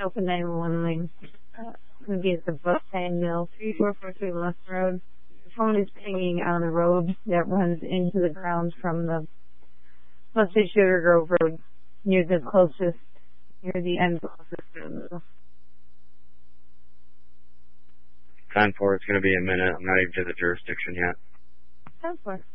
Open 911 line. Going to be at the Buckhead Mill, 3443 West Road. The phone is pinging on the road that runs into the grounds from the, let's say, Sugar Grove Road, near the end closest to the middle. 10-4, it's going to be a minute. I'm not even to the jurisdiction yet. 10-4.